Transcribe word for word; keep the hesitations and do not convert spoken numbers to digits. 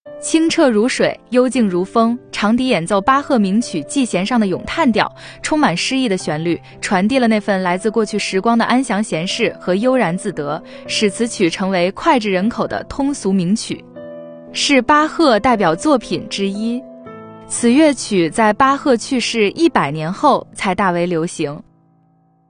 清澈如水，幽静如风，长笛演奏巴赫名曲《季弦》上的咏叹调，充满诗意的旋律，传递了那份来自过去时光的安详闲适和悠然自得，使此曲成为脍炙人口的通俗名曲，是巴赫代表作品之一。此乐曲在巴赫去世一百年后才大为流行。